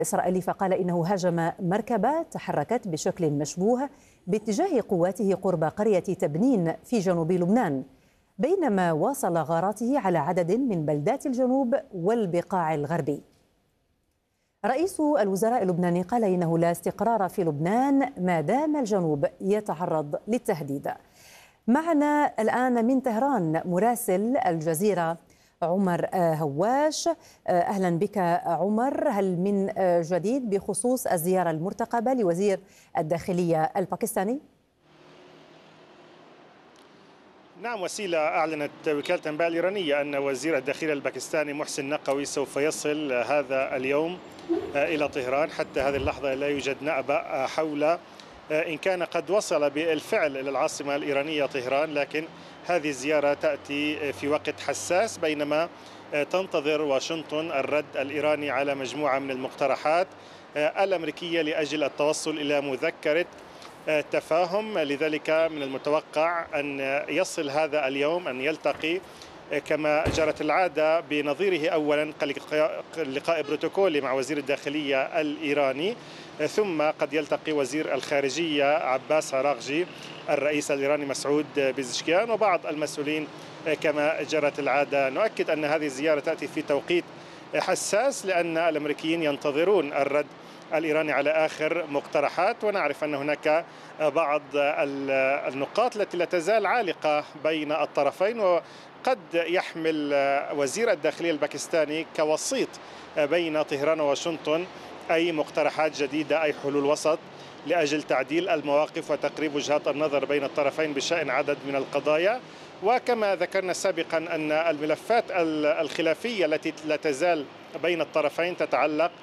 الإسرائيلي فقال إنه هاجم مركبة تحركت بشكل مشبوه باتجاه قواته قرب قرية تبنين في جنوب لبنان، بينما واصل غاراته على عدد من بلدات الجنوب والبقاع الغربي. رئيس الوزراء اللبناني قال إنه لا استقرار في لبنان ما دام الجنوب يتعرض للتهديد. معنا الآن من طهران مراسل الجزيرة عمر هواش. أهلا بك عمر، هل من جديد بخصوص الزيارة المرتقبة لوزير الداخلية الباكستاني؟ نعم، وسيلة أعلنت وكالة الأنباء الإيرانية أن وزير الداخلية الباكستاني محسن نقوي سوف يصل هذا اليوم إلى طهران. حتى هذه اللحظة لا يوجد نأبأ حول إن كان قد وصل بالفعل إلى العاصمة الإيرانية طهران، لكن هذه الزيارة تأتي في وقت حساس بينما تنتظر واشنطن الرد الإيراني على مجموعة من المقترحات الأمريكية لأجل التوصل إلى مذكرة تفاهم. لذلك من المتوقع أن يصل هذا اليوم، أن يلتقي كما جرت العادة بنظيره أولا لقاء بروتوكولي مع وزير الداخلية الإيراني، ثم قد يلتقي وزير الخارجية عباس عراقجي، الرئيس الإيراني مسعود بيزشكيان، وبعض المسؤولين كما جرت العادة. نؤكد أن هذه الزيارة تأتي في توقيت حساس لأن الأمريكيين ينتظرون الرد الإيراني على آخر مقترحات، ونعرف أن هناك بعض النقاط التي لا تزال عالقة بين الطرفين، وقد يحمل وزير الداخلية الباكستاني كوسيط بين طهران وواشنطن أي مقترحات جديدة، أي حلول وسط لأجل تعديل المواقف وتقريب وجهات النظر بين الطرفين بشأن عدد من القضايا. وكما ذكرنا سابقا أن الملفات الخلافية التي لا تزال بين الطرفين تتعلق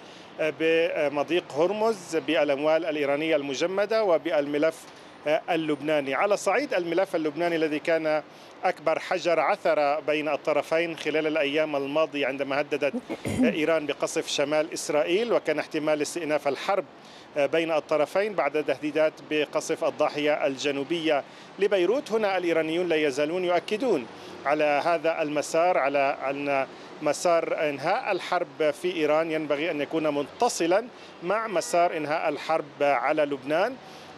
بمضيق هرمز، بالأموال الإيرانية المجمدة، وبالملف اللبناني. على صعيد الملف اللبناني الذي كان أكبر حجر عثر بين الطرفين خلال الأيام الماضية عندما هددت إيران بقصف شمال إسرائيل، وكان احتمال استئناف الحرب بين الطرفين بعد تهديدات بقصف الضاحية الجنوبية لبيروت. هنا الإيرانيون لا يزالون يؤكدون على هذا المسار، على أن مسار إنهاء الحرب في إيران ينبغي أن يكون متصلا مع مسار إنهاء الحرب على لبنان.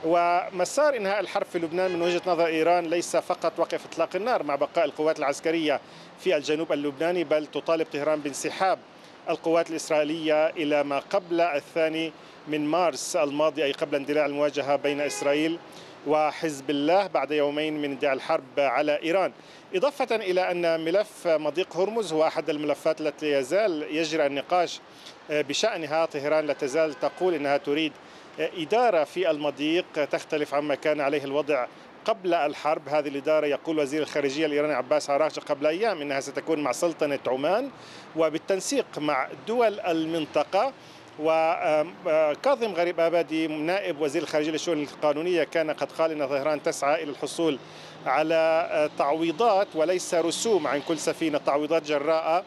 ومسار إنهاء الحرب في لبنان من وجهة نظر إيران ليس فقط وقف إطلاق النار مع بقاء القوات العسكرية في الجنوب اللبناني، بل تطالب طهران بانسحاب القوات الإسرائيلية إلى ما قبل 2 من مارس الماضي، أي قبل اندلاع المواجهة بين إسرائيل وحزب الله بعد يومين من اندلاع الحرب على إيران. إضافة إلى أن ملف مضيق هرمز هو أحد الملفات التي يزال يجري النقاش بشأنها. طهران لا تزال تقول أنها تريد إدارة في المضيق تختلف عما كان عليه الوضع قبل الحرب. هذه الإدارة يقول وزير الخارجية الإيراني عباس عراقجي قبل أيام أنها ستكون مع سلطنة عمان وبالتنسيق مع دول المنطقة. وكاظم غريب آبادي نائب وزير الخارجية للشؤون القانونية كان قد قال أن طهران تسعى إلى الحصول على تعويضات وليس رسوم عن كل سفينة، تعويضات جراء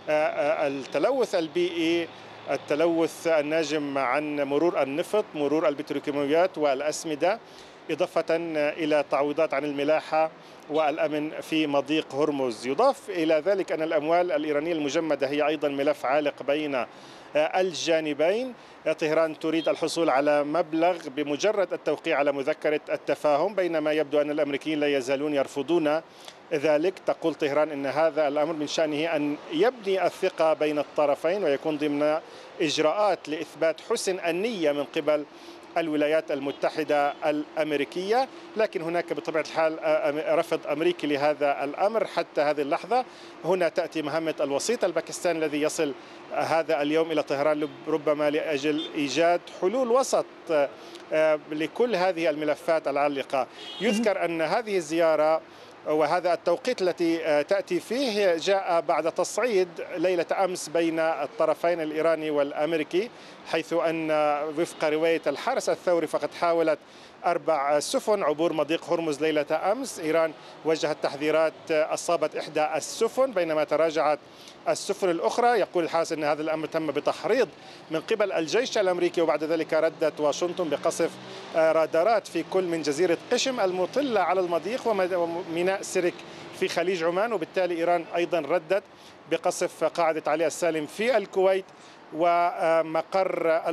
التلوث البيئي، التلوث الناجم عن مرور النفط، مرور البتروكيماويات والأسمدة، إضافة إلى تعويضات عن الملاحة والأمن في مضيق هرمز. يضاف إلى ذلك أن الأموال الإيرانية المجمدة هي أيضا ملف عالق بين الجانبين. طهران تريد الحصول على مبلغ بمجرد التوقيع على مذكرة التفاهم، بينما يبدو أن الأمريكيين لا يزالون يرفضون ذلك. تقول طهران أن هذا الأمر من شأنه أن يبني الثقة بين الطرفين ويكون ضمن إجراءات لإثبات حسن النية من قبل الولايات المتحدة الأمريكية، لكن هناك بطبيعة الحال رفض أمريكي لهذا الأمر حتى هذه اللحظة. هنا تأتي مهمة الوسيط الباكستاني الذي يصل هذا اليوم إلى طهران ربما لأجل إيجاد حلول وسط لكل هذه الملفات العالقة. يذكر أن هذه الزيارة وهذا التوقيت التي تأتي فيه جاء بعد تصعيد ليلة أمس بين الطرفين الإيراني والأمريكي، حيث أن وفق رواية الحرس الثوري فقد حاولت 4 سفن عبور مضيق هرمز ليلة أمس. إيران وجهت تحذيرات أصابت إحدى السفن بينما تراجعت السفن الأخرى. يقول الحرس أن هذا الأمر تم بتحريض من قبل الجيش الأمريكي، وبعد ذلك ردت واشنطن بقصف رادارات في كل من جزيرة قشم المطلة على المضيق وميناء سيرك في خليج عمان، وبالتالي إيران أيضا ردت بقصف قاعدة علي السالم في الكويت ومقر